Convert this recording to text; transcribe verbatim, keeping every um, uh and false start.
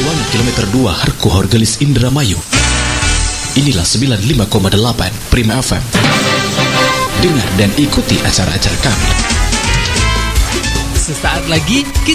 Siliwangi kilometer dua Harku Horgelis Indramayu. Inilah sembilan puluh lima koma delapan Prima F M. Dengar dan ikuti acara-acara kami. Sesaat lagi kita